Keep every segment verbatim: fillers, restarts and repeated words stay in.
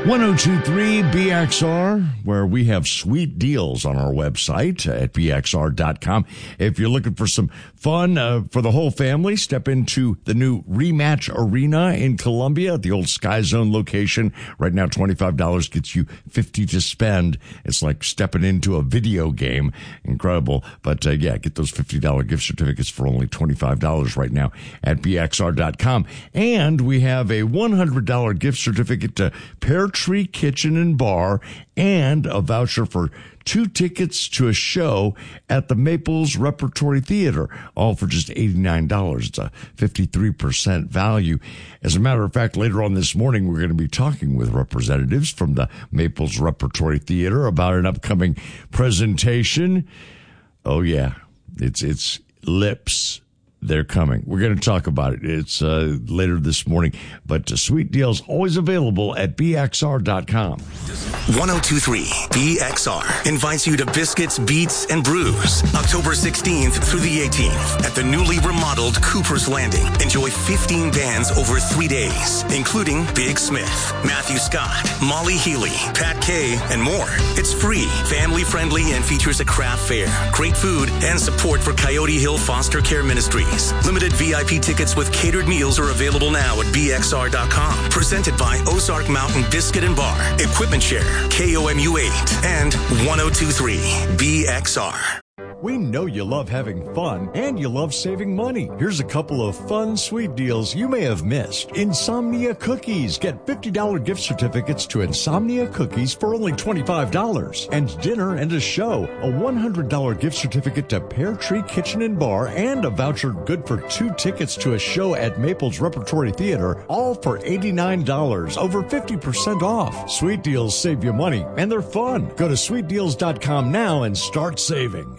one oh two point three B X R, where we have sweet deals on our website at B X R dot com. If you're looking for some fun uh, for the whole family, step into the new Rematch Arena in Columbia at the old Sky Zone location. Right now, twenty-five dollars gets you fifty dollars to spend. It's like stepping into a video game. Incredible. But uh, yeah, get those fifty dollars gift certificates for only twenty-five dollars right now at B X R dot com. And we have a one hundred dollars gift certificate to Pear Tree Kitchen and Bar and a voucher for two tickets to a show at the Maples Repertory Theater, all for just eighty-nine dollars. It's a fifty-three percent value. As a matter of fact, later on this morning, we're going to be talking with representatives from the Maples Repertory Theater about an upcoming presentation. Oh, yeah, it's it's Lips. They're coming. We're going to talk about it. It's uh, later this morning. But uh, sweet deals always available at B X R dot com. one oh two point three B X R invites you to Biscuits, Beats, and Brews October sixteenth through the eighteenth at the newly remodeled Cooper's Landing. Enjoy fifteen bands over three days, including Big Smith, Matthew Scott, Molly Healy, Pat Kay, and more. It's free, family-friendly, and features a craft fair, great food, and support for Coyote Hill Foster Care Ministries. Limited V I P tickets with catered meals are available now at B X R dot com. Presented by Ozark Mountain Biscuit and Bar, Equipment Share, K O M U eight, and one oh two point three B X R. We know you love having fun and you love saving money. Here's a couple of fun, sweet deals you may have missed. Insomnia Cookies. Get fifty dollars gift certificates to Insomnia Cookies for only twenty-five dollars. And dinner and a show. A one hundred dollars gift certificate to Pear Tree Kitchen and Bar and a voucher good for two tickets to a show at Maples Repertory Theater, all for eighty-nine dollars. Over fifty percent off. Sweet deals save you money and they're fun. Go to sweet deals dot com now and start saving.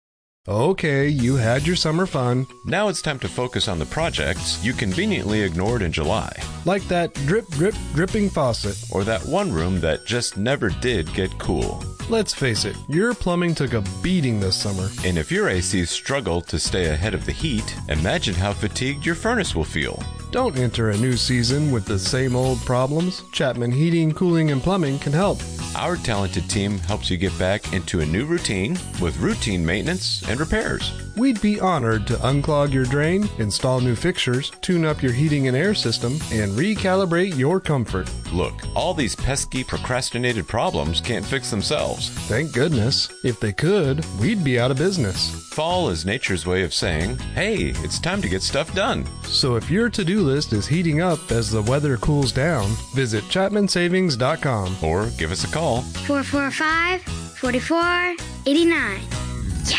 Okay, you had your summer fun. Now it's time to focus on the projects you conveniently ignored in July. Like that drip, drip, dripping faucet. Or that one room that just never did get cool. Let's face it, your plumbing took a beating this summer. And if your A C struggled to stay ahead of the heat, imagine how fatigued your furnace will feel. Don't enter a new season with the same old problems. Chapman Heating, Cooling, and Plumbing can help. Our talented team helps you get back into a new routine with routine maintenance and repairs. We'd be honored to unclog your drain, install new fixtures, tune up your heating and air system, and recalibrate your comfort. Look, all these pesky procrastinated problems can't fix themselves. Thank goodness. If they could, we'd be out of business. Fall is nature's way of saying, hey, it's time to get stuff done. So if your to-do list is heating up as the weather cools down, visit Chapman Savings dot com. Or give us a call. four four five, four four eight nine. Yeah!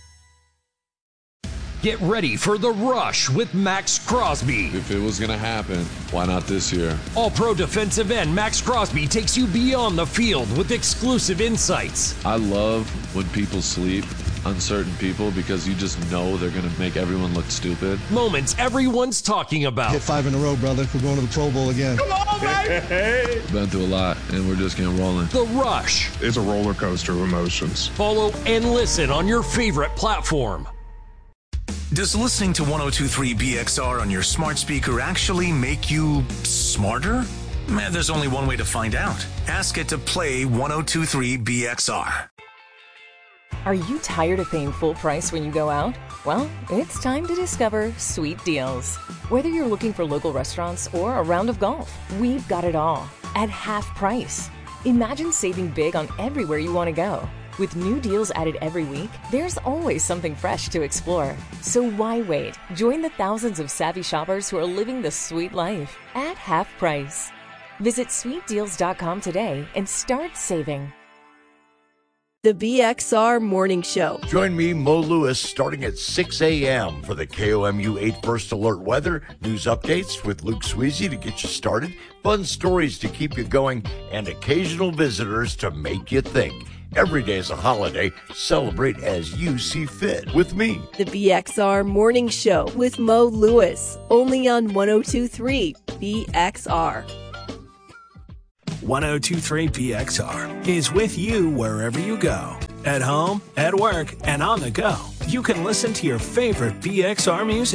Get ready for The Rush with Max Crosby. If it was going to happen, why not this year? All-pro defensive end Max Crosby takes you beyond the field with exclusive insights. I love when people sleep, uncertain people, because you just know they're going to make everyone look stupid. Moments everyone's talking about. Hit five in a row, brother. We're going to the Pro Bowl again. Come on, baby! Been through a lot, and we're just getting rolling. The Rush. It's a roller coaster of emotions. Follow and listen on your favorite platform. Does listening to one oh two point three B X R on your smart speaker actually make you smarter? Man, there's only one way to find out. Ask it to play one oh two point three B X R. Are you tired of paying full price when you go out? Well, it's time to discover Sweet Deals. Whether you're looking for local restaurants or a round of golf, we've got it all at half price. Imagine saving big on everywhere you want to go. With new deals added every week, there's always something fresh to explore. So why wait? Join the thousands of savvy shoppers who are living the sweet life at half price. Visit sweet deals dot com today and start saving. The B X R Morning Show. Join me, Mo Lewis, starting at six a.m. for the K O M U eight First Alert weather, news updates with Luke Sweezy to get you started, fun stories to keep you going, and occasional visitors to make you think. Every day is a holiday. Celebrate as you see fit with me. The B X R Morning Show with Mo Lewis. Only on one oh two point three B X R. one oh two point three B X R is with you wherever you go. At home, at work, and on the go. You can listen to your favorite B X R music.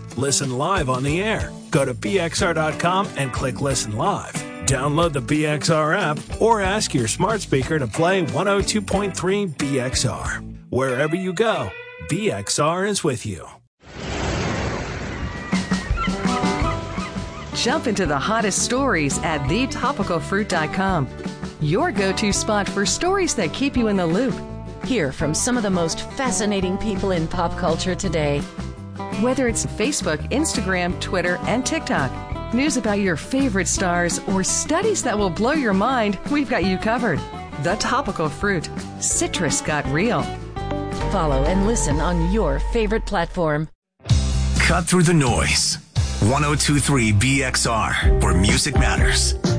Listen live on the air. Go to B X R dot com and click Listen Live. Download the B X R app or ask your smart speaker to play one oh two point three B X R. Wherever you go, B X R is with you. Jump into the hottest stories at the topical fruit dot com. Your go-to spot for stories that keep you in the loop. Hear from some of the most fascinating people in pop culture today. Whether it's Facebook, Instagram, Twitter, and TikTok, news about your favorite stars, or studies that will blow your mind, we've got you covered. The Topical Fruit. Citrus got real. Follow and listen on your favorite platform. Cut through the noise. one oh two point three B X R, where music matters.